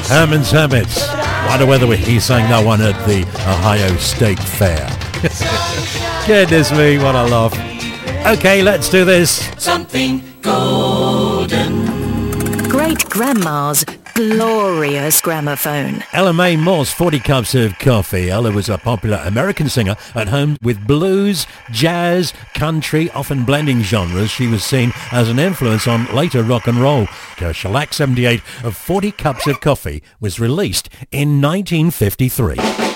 Herman's Hermits. Wonder whether he sang that one at the Ohio State Fair. Goodness me, what a laugh. Okay, let's do this. Something golden. Great Grandma's glorious gramophone. Ella Mae Moss, 40 Cups of Coffee. Ella was a popular American singer at home with blues, jazz, country, often blending genres. She was seen as an influence on later rock and roll. Her shellac 78 of 40 Cups of Coffee was released in 1953.